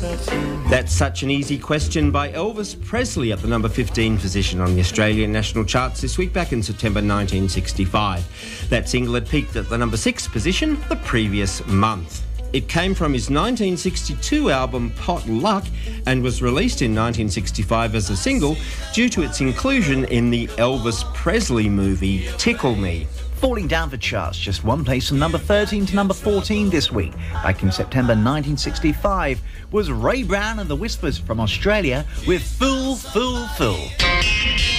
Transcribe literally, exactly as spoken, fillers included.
That's Such an Easy Question by Elvis Presley at the number fifteen position on the Australian national charts this week, back in September nineteen sixty-five. That single had peaked at the number six position the previous month. It came from his nineteen sixty-two album Pot Luck and was released in nineteen sixty-five as a single due to its inclusion in the Elvis Presley movie Tickle Me. Falling down the charts, just one place from number thirteen to number fourteen this week. Back in September nineteen sixty-five was Ray Brown and the Whispers from Australia with Fool, Fool, Fool.